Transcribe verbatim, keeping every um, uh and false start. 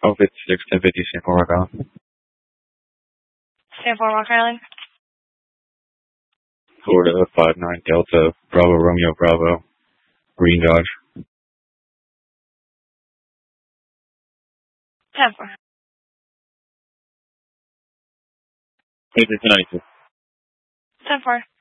Oh, fifty-six, ten fifty, San Juan Rock Island. San Juan Rock Island. Florida, five nine Delta, Bravo, Romeo, Bravo, Green Dodge. ten four. Eight ninety-two. ten four.